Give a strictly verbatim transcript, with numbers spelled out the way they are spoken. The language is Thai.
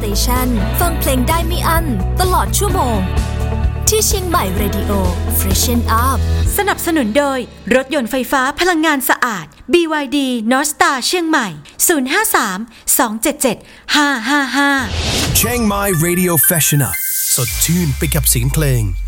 สเตชันฟังเพลงได้ไม่อั้นตลอดชั่วโมงที่เชียงใหม่ Radio Freshen Up สนับสนุนโดยรถยนต์ไฟฟ้าพลังงานสะอาด บี วาย ดี North Star เชียงใหม่ ศูนย์ ห้า สาม สอง เจ็ด เจ็ด ห้า ห้า ห้า Chiang Mai Radio Freshen Up สดชื่นไปกับเสียงเพลง